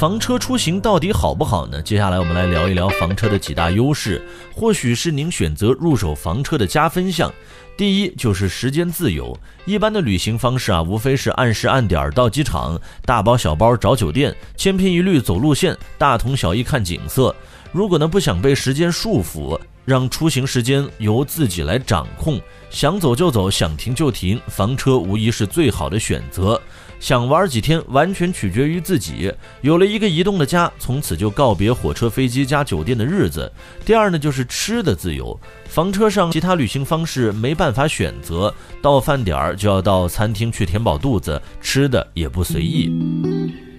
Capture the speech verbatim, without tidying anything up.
房车出行到底好不好呢？接下来我们来聊一聊房车的几大优势，或许是您选择入手房车的加分项。第一就是时间自由，一般的旅行方式啊，无非是按时按点到机场，大包小包找酒店，千篇一律走路线，大同小异看景色。如果呢不想被时间束缚，让出行时间由自己来掌控，想走就走，想停就停，房车无疑是最好的选择。想玩几天完全取决于自己，有了一个移动的家，从此就告别火车飞机加酒店的日子。第二呢就是吃的自由，房车上其他旅行方式没办法选择，到饭点儿就要到餐厅去填饱肚子，吃的也不随意。